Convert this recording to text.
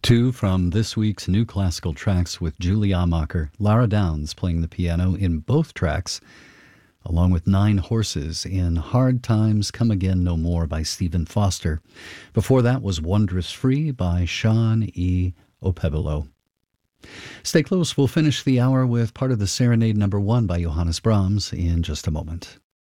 Two from this week's new classical tracks with Julie Amacher, Lara Downs playing the piano in both tracks, along with Nine Horses in Hard Times Come Again No More by Stephen Foster. Before that was Wondrous Free by Sean E. Opebolo. Stay close. We'll finish the hour with part of the Serenade No. 1 by Johannes Brahms in just a moment.